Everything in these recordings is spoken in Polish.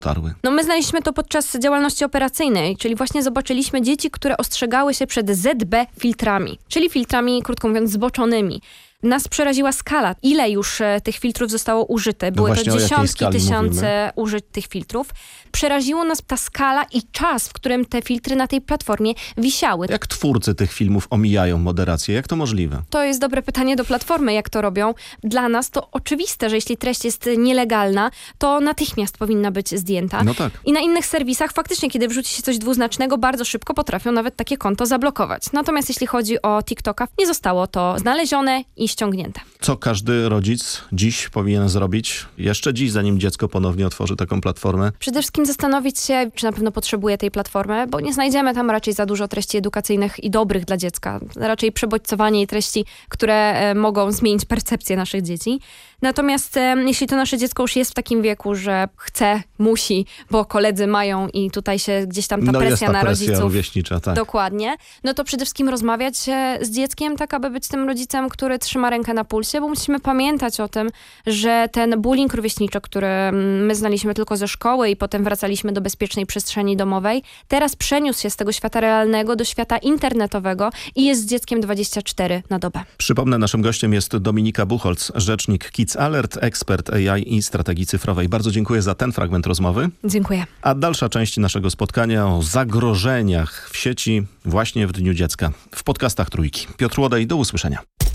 dotarły? No my znaleźliśmy to podczas działalności operacyjnej, czyli właśnie zobaczyliśmy dzieci, które ostrzegały się przed ZB filtrami, czyli filtrami, krótko mówiąc, zboczonymi. Nas przeraziła skala, ile już tych filtrów zostało użyte. Były to dziesiątki tysięcy użyć tych filtrów. Przeraziło nas ta skala i czas, w którym te filtry na tej platformie wisiały. Jak twórcy tych filmów omijają moderację? Jak to możliwe? To jest dobre pytanie do platformy, jak to robią. Dla nas to oczywiste, że jeśli treść jest nielegalna, to natychmiast powinna być zdjęta. No tak. I na innych serwisach faktycznie, kiedy wrzuci się coś dwuznacznego, bardzo szybko potrafią nawet takie konto zablokować. Natomiast jeśli chodzi o TikToka, nie zostało to znalezione i ściągnięte. Co każdy rodzic dziś powinien zrobić? Jeszcze dziś, zanim dziecko ponownie otworzy taką platformę? Przede wszystkim zastanowić się, czy na pewno potrzebuje tej platformy, bo nie znajdziemy tam raczej za dużo treści edukacyjnych i dobrych dla dziecka. Raczej przebodźcowanie i treści, które mogą zmienić percepcję naszych dzieci. Natomiast jeśli to nasze dziecko już jest w takim wieku, że chce, musi, bo koledzy mają i tutaj się gdzieś tam ta presja na rodziców. Rówieśnicza, tak. Dokładnie. No to przede wszystkim rozmawiać z dzieckiem, tak aby być tym rodzicem, który trzyma rękę na pulsie, bo musimy pamiętać o tym, że ten bullying rówieśniczy, który my znaliśmy tylko ze szkoły i potem wracaliśmy do bezpiecznej przestrzeni domowej, teraz przeniósł się z tego świata realnego do świata internetowego i jest z dzieckiem 24 na dobę. Przypomnę, naszym gościem jest Dominika Buchholz, rzecznik Kids Alert, ekspert AI i strategii cyfrowej. Bardzo dziękuję za ten fragment rozmowy. Dziękuję. A dalsza część naszego spotkania o zagrożeniach w sieci właśnie w Dniu Dziecka. W podcastach Trójki. Piotr Łodej, do usłyszenia.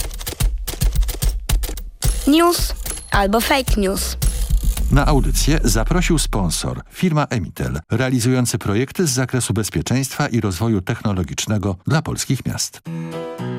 News albo fake news. Na audycję zaprosił sponsor, firma Emitel, realizujący projekty z zakresu bezpieczeństwa i rozwoju technologicznego dla polskich miast.